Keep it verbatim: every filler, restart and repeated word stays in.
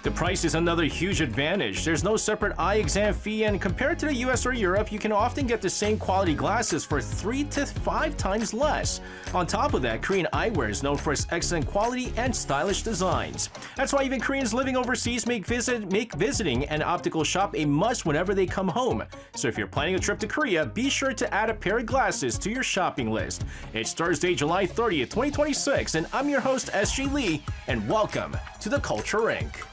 The price is another huge advantage. There's no separate eye exam fee, and compared to the U S or Europe, you can often get the same quality glasses for three to five times less. On top of that, Korean eyewear is known for its excellent quality and stylish designs. That's why even Koreans living overseas make visit make visiting an optical shop a must whenever they come home. So if you're planning a trip to Korea, be sure to add a pair of glasses to your shopping list. It's Thursday, July thirtieth, twenty twenty-six, and I'm your host S G Lee, and welcome to the Culture Inc.